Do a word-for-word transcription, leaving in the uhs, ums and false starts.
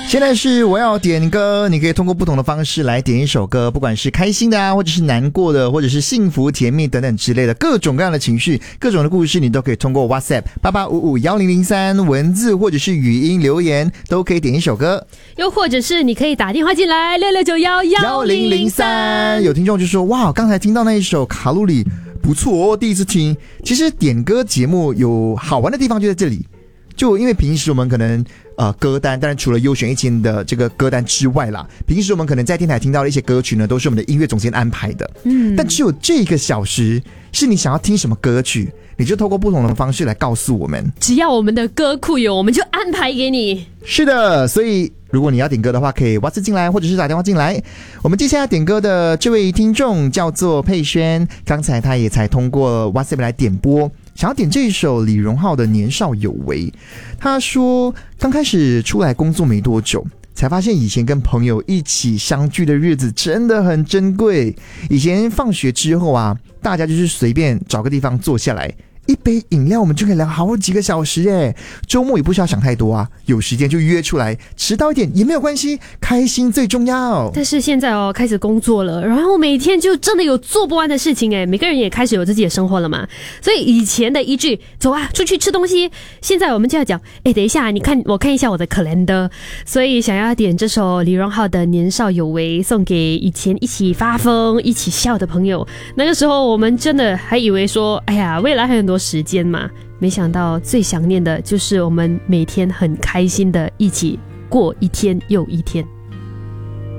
现在是我要点歌，你可以通过不同的方式来点一首歌，不管是开心的啊，或者是难过的，或者是幸福甜蜜等等之类的各种各样的情绪，各种的故事，你都可以通过 WhatsApp 八八五五一零零三文字或者是语音留言都可以点一首歌， 又或者是你可以打电话进来六六九一一零零三。 有听众就说哇，刚才听到那一首卡路里不错哦，第一次听。其实点歌节目有好玩的地方就在这里，就因为平时我们可能呃歌单，当然除了优选一千的这个歌单之外啦，平时我们可能在电台听到的一些歌曲呢，都是我们的音乐总监安排的。嗯，但只有这个小时是你想要听什么歌曲，你就透过不同的方式来告诉我们。 只要我们的歌库有，我们就安排给你。 是的，所以如果你要点歌的话，可以 WhatsApp 进来，或者是打电话进来。我们接下来点歌的这位听众叫做佩轩，刚才他也才通过 WhatsApp 来点播，想要点这一首李荣浩的《年少有为》。他说刚开始出来工作没多久，才发现以前跟朋友一起相聚的日子真的很珍贵。以前放学之后啊，大家就是随便找个地方坐下来，一杯饮料我们就可以聊好几个小时耶。周末也不需要想太多啊，有时间就约出来，迟到一点也没有关系，开心最重要。 但是现在哦，开始工作了，然后每天就真的有做不完的事情哎，每个人也开始有自己的生活了嘛。所以以前的一句走啊出去吃东西，现在我们就要讲哎，等一下你看我看一下我的 calendar。 所以想要点这首李荣浩的《年少有为》，送给以前一起发疯一起笑的朋友。那个时候我们真的还以为说哎呀未来还有很多时间嘛，没想到最想念的就是我们每天很开心的一起过一天又一天。